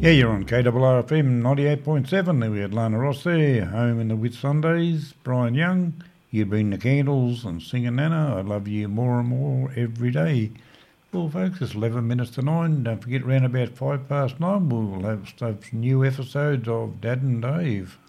Yeah, you're on KRRFM 98.7. There we had Lana Ross there, Home in the Whit Sundays, Brian Young, You'd Bring the Candles and Singing Nana, I Love You More and More Every Day. Well, folks, it's 11 minutes to 9. Don't forget, round about 9:05, we'll have some new episodes of Dad and Dave.